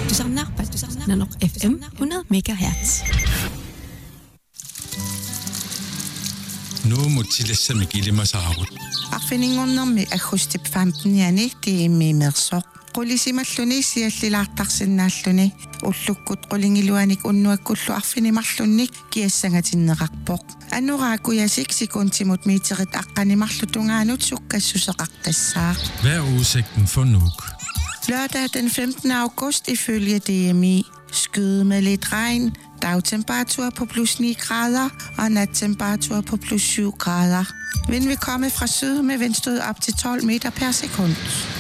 Nanoq FM 100 MHz. Nu mutilassa mikilimasaarut. Arfiningornermi agustip 15-yani tiimmiimersoq. Qulisimalluni siallilaartarsinnaalluni ullukkut qulingiluanik unnuakkullu arfinimarlunnik kiassangatinnеқарпоq. Anuraakuyasik sikuntimut miiterit aqqanimarlutungaanut sukkassuseqartassaaq. Hvad er udsigten for Nuuk? Lørdag den 15. august ifølge DMI. Skyde med lidt regn, dagtemperatur på plus 9 grader og nattemperatur på plus 7 grader. Vind vil komme fra syd med vindstød op til 12 meter per sekund.